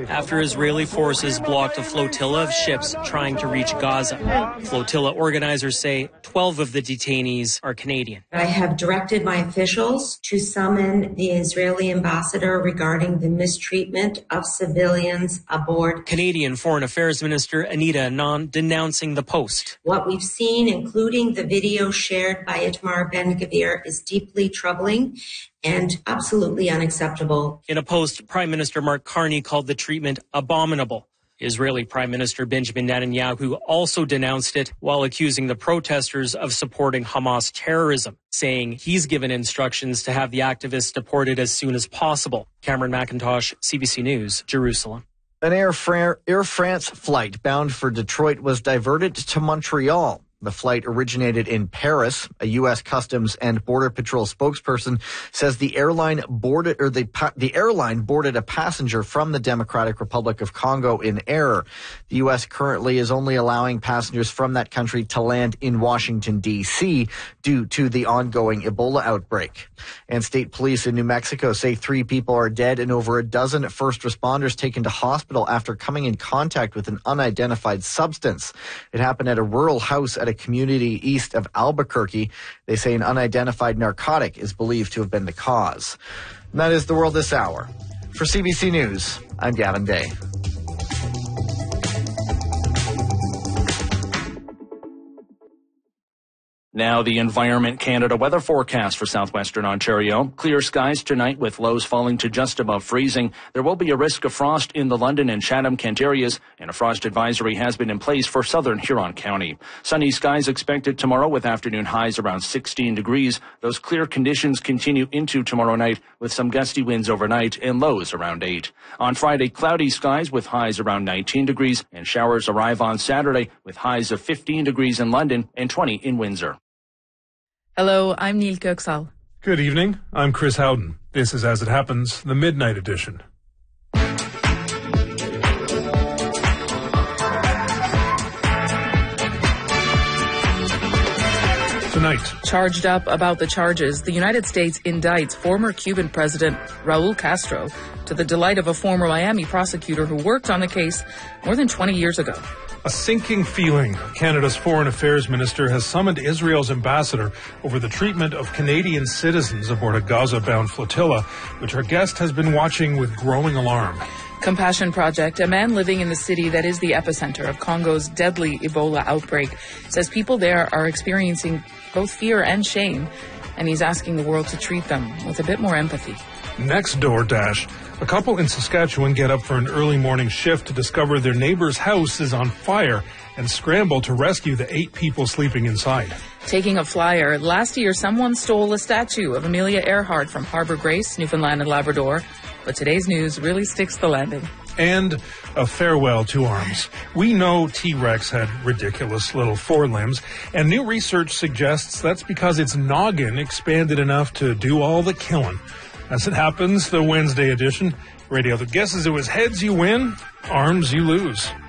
after Israeli forces blocked a flotilla of ships trying to reach Gaza. Flotilla organizers say 12 of the detainees are Canadian. I have directed my officials to summon the Israeli ambassador regarding the mistreatment of civilians aboard. Canadian Foreign Affairs Minister Anita Anand denouncing the post. What we've seen, including the video shared by Itamar Ben-Gvir, is deeply troubling and absolutely unacceptable. In a post, Prime Minister Mark Carney called the treatment abominable. Israeli Prime Minister Benjamin Netanyahu also denounced it while accusing the protesters of supporting Hamas terrorism, saying he's given instructions to have the activists deported as soon as possible. Cameron McIntosh, CBC News, Jerusalem. An Air France flight bound for Detroit was diverted to Montreal. The flight originated in Paris. A U.S. Customs and Border Patrol spokesperson says the airline boarded a passenger from the Democratic Republic of Congo in error. The U.S. currently is only allowing passengers from that country to land in Washington, D.C. due to the ongoing Ebola outbreak. And state police in New Mexico say 3 people are dead and over a dozen first responders taken to hospital after coming in contact with an unidentified substance. It happened at a rural house at a community east of Albuquerque. They say an unidentified narcotic is believed to have been the cause. And that is the world this hour. For CBC News, I'm Gavin Day. Now the Environment Canada weather forecast for southwestern Ontario. Clear skies tonight with lows falling to just above freezing. There will be a risk of frost in the London and Chatham-Kent areas, and a frost advisory has been in place for southern Huron County. Sunny skies expected tomorrow with afternoon highs around 16 degrees. Those clear conditions continue into tomorrow night with some gusty winds overnight and lows around 8. On Friday, cloudy skies with highs around 19 degrees, and showers arrive on Saturday with highs of 15 degrees in London and 20 in Windsor. Hello, I'm Neil Köksal. Good evening. I'm Chris Howden. This is As It Happens, the Midnight Edition. Tonight. Charged up about the charges, the United States indicts former Cuban President Raul Castro to the delight of a former Miami prosecutor who worked on the case more than 20 years ago. A sinking feeling. Canada's Foreign Affairs Minister has summoned Israel's ambassador over the treatment of Canadian citizens aboard a Gaza-bound flotilla, which our guest has been watching with growing alarm. Compassion Project, a man living in the city that is the epicenter of Congo's deadly Ebola outbreak, says people there are experiencing both fear and shame, and he's asking the world to treat them with a bit more empathy. Next door dash. A couple in Saskatchewan get up for an early morning shift to discover their neighbor's house is on fire and scramble to rescue the 8 people sleeping inside. Taking a flyer, last year someone stole a statue of Amelia Earhart from Harbour Grace, Newfoundland and Labrador, but today's news really sticks the landing. And a farewell to arms. We know T-Rex had ridiculous little forelimbs, and new research suggests that's because its noggin expanded enough to do all the killing. As it happens, the Wednesday edition. Radio that guesses it was heads you win, arms you lose.